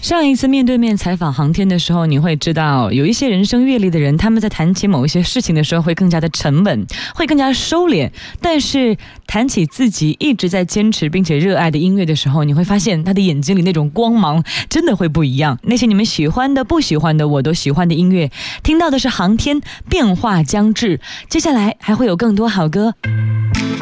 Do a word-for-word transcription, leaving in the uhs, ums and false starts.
上一次面对面采访航天的时候，你会知道有一些人生阅历的人，他们在谈起某一些事情的时候会更加的沉稳，会更加收敛，但是谈起自己一直在坚持并且热爱的音乐的时候，你会发现他的眼睛里那种光芒真的会不一样。那些你们喜欢的不喜欢的我都喜欢的音乐，听到的是航天，变化将至，接下来还会有更多好歌。